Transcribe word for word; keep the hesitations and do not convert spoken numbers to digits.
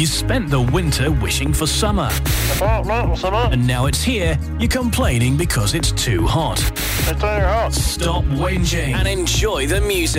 You spent the winter wishing for summer. Summer. And now it's here, you're complaining because it's too hot. It's too hot. Stop whinging and enjoy the music.